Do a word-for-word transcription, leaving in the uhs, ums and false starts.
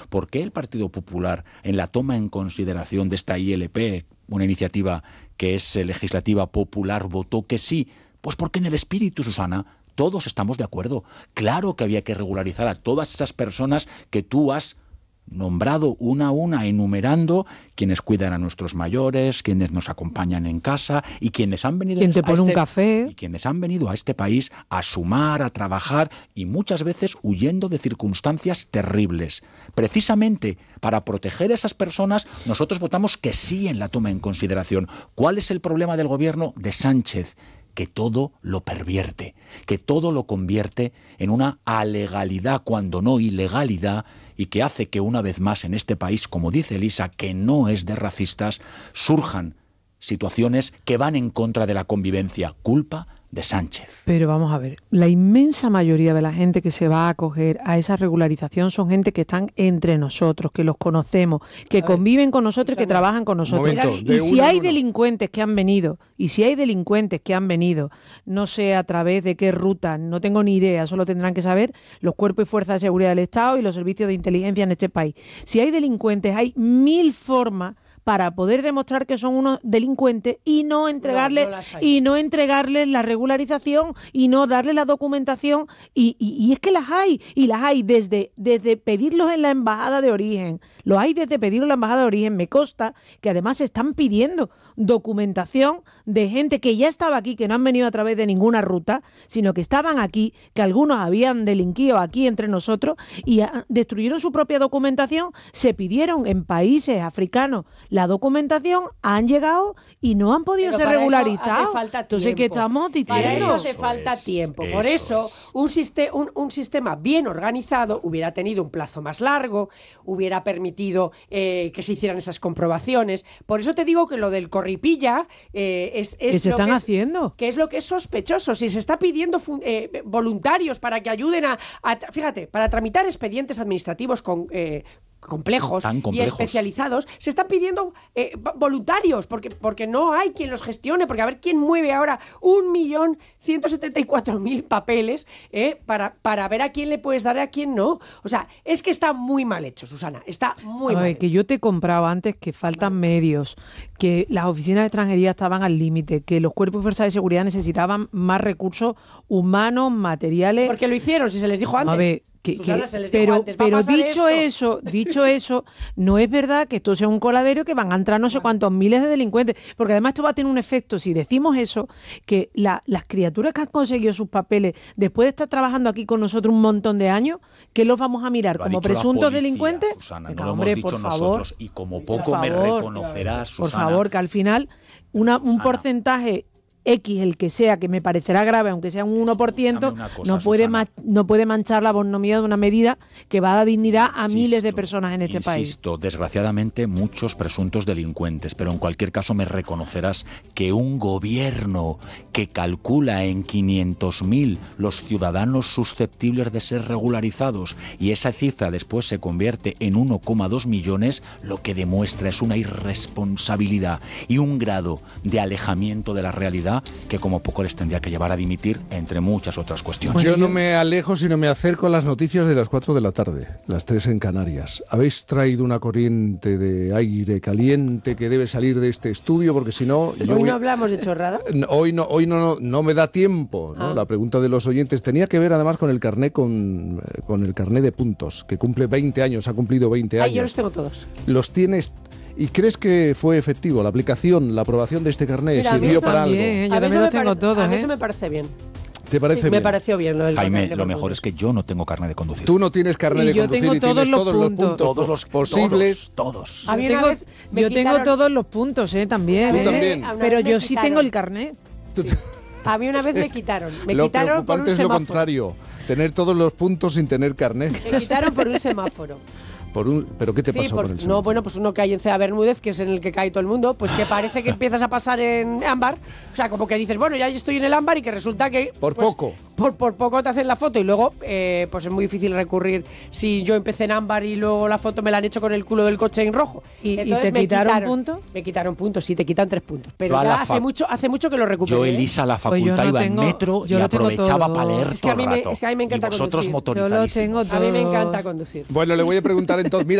¿Por qué el Partido Popular, en la toma en consideración de esta I L P, una iniciativa que es eh, legislativa popular, votó que sí? Pues porque en el espíritu, Susana, todos estamos de acuerdo. Claro que había que regularizar a todas esas personas que tú has nombrado una a una, enumerando quienes cuidan a nuestros mayores, quienes nos acompañan en casa y quienes han venido ¿Quién te pone a este, un café? y quienes han venido a este país a sumar, a trabajar y muchas veces huyendo de circunstancias terribles. Precisamente para proteger a esas personas nosotros votamos que sí en la toma en consideración. ¿Cuál es el problema del gobierno de Sánchez? Que todo lo pervierte, que todo lo convierte en una alegalidad cuando no ilegalidad y que hace que una vez más en este país, como dice Elisa, que no es de racistas, surjan situaciones que van en contra de la convivencia. Culpa de Sánchez. Pero vamos a ver, la inmensa mayoría de la gente que se va a acoger a esa regularización son gente que están entre nosotros, que los conocemos, que conviven con nosotros y que trabajan con nosotros. Momento, y si uno hay uno. delincuentes que han venido, y si hay delincuentes que han venido, no sé a través de qué ruta, no tengo ni idea, solo tendrán que saber los cuerpos y fuerzas de seguridad del Estado y los servicios de inteligencia en este país. Si hay delincuentes, hay mil formas para poder demostrar que son unos delincuentes y no entregarles No, no las hay. y no entregarles la regularización y no darles la documentación y, y, y es que las hay y las hay desde, desde pedirlos en la embajada de origen, lo hay desde pedirlos en la embajada de origen. Me consta que además se están pidiendo documentación de gente que ya estaba aquí, que no han venido a través de ninguna ruta, sino que estaban aquí, que algunos habían delinquido aquí entre nosotros y a, destruyeron su propia documentación, se pidieron en países africanos la documentación, han llegado y no han podido Pero ser para eso regularizados. hace falta Entonces, tiempo. ¿qué estamos Para eso diciendo? hace Eso falta es, tiempo. eso Por eso, es. un, siste- un, un sistema bien organizado hubiera tenido un plazo más largo, hubiera permitido eh, que se hicieran esas comprobaciones. Por eso te digo que lo del corripilla eh, es, es ¿Qué se lo están que es- haciendo? que es lo que es sospechoso. Si se está pidiendo fun- eh, voluntarios para que ayuden a, a tra- fíjate, para tramitar expedientes administrativos con eh, complejos, Tan y complejos. especializados, se están pidiendo eh, vo- voluntarios, porque, porque no hay quien los gestione, porque a ver quién mueve ahora un millón ciento setenta y cuatro mil papeles eh, para, para ver a quién le puedes dar y a quién no. O sea, es que está muy mal hecho, Susana, está muy A mal ver, hecho. que yo te compraba antes que faltan medios, que las oficinas de extranjería estaban al límite, que los cuerpos y fuerzas de seguridad necesitaban más recursos humanos, materiales. Porque lo hicieron, si se les dijo antes. A ver, que, Susana, que- se les dijo pero, antes, va a pero pasar dicho esto. eso, dicho eso, no es verdad que esto sea un coladero que van a entrar no sé cuántos miles de delincuentes, porque además esto va a tener un efecto, si decimos eso, que la- las criaturas que han conseguido sus papeles después de estar trabajando aquí con nosotros un montón de años, ¿qué los vamos a mirar? Lo ha ¿Como dicho la presuntos policía, delincuentes? Susana, Venga, no lo hombre, hemos dicho por favor. nosotros y como poco me favor, reconocerás, Por Susana. favor, que al final una, un Susana. porcentaje X, el que sea, que me parecerá grave, aunque sea un uno por ciento, Escúchame una cosa, no puede, Susana. ma- no puede manchar la bonomía de una medida que va a dar dignidad a miles de Insisto, personas en este país. Insisto, desgraciadamente muchos presuntos delincuentes, pero en cualquier caso me reconocerás que un gobierno que calcula en quinientos mil los ciudadanos susceptibles de ser regularizados y esa cifra después se convierte en uno coma dos millones, lo que demuestra es una irresponsabilidad y un grado de alejamiento de la realidad que como poco les tendría que llevar a dimitir, entre muchas otras cuestiones. Yo no me alejo, sino me acerco a las noticias de las cuatro de la tarde, las tres en Canarias. Habéis traído una corriente de aire caliente que debe salir de este estudio, porque si no... yo Hoy voy- no hablamos de chorrada. No, Hoy no, hoy no, no, no me da tiempo, ¿no? Ah. La pregunta de los oyentes tenía que ver además con el carné con, eh, con el carné de puntos, que cumple veinte años, ha cumplido veinte Ay, yo años. los tengo todos. Los tienes. ¿Y crees que fue efectivo la aplicación, la aprobación de este carné? Mira, a mí ¿Sirvió eso para algo? también, ¿eh? Yo A mí también eso los me tengo parece- todos, A mí ¿eh? eso me parece bien. ¿Te parece Sí, bien? me pareció bien lo del Jaime, carnet de lo mejor conducir. es que yo no tengo carnet de conducir. Tú no tienes carnet Y de yo conducir tengo y todos tienes los todos los puntos. puntos todos los posibles. Todos. todos. A mí Yo una tengo, vez me yo tengo quitaron- todos los puntos, ¿eh? También. Una Tú ¿eh? vez- también. una Pero vez me yo sí quitaron. tengo el carnet. Tú- A mí una vez me quitaron. Me lo quitaron por un preocupante es lo semáforo. contrario, tener todos los puntos sin tener carnet. Me quitaron por un semáforo. Por un, ¿Pero qué te Sí, pasó por- con el no, semáforo? bueno, pues uno que hay en Cea Bermúdez, que es en el que cae todo el mundo, pues que parece que empiezas a pasar en ámbar. O sea, como que dices, bueno, ya estoy en el ámbar y que resulta que... Por pues, poco. Por, por poco te hacen la foto y luego, eh, pues es muy difícil recurrir si yo empecé en ámbar y luego la foto me la han hecho con el culo del coche en rojo. ¿Y- y Entonces te me quitaron puntos? Me quitaron puntos, sí, te quitan tres puntos. Pero Yo a ya la hace fa- mucho, hace mucho que lo recuperé. Yo, ¿eh? Elisa, a la Pues yo facultad no iba tengo- en metro yo y lo tengo aprovechaba todo. para leer Es que a todo mí el me- rato. es que a mí me encanta y vosotros conducir. motorizadísimos. Yo lo tengo A mí me todo. encanta conducir. Bueno, le voy a preguntar entonces, mira,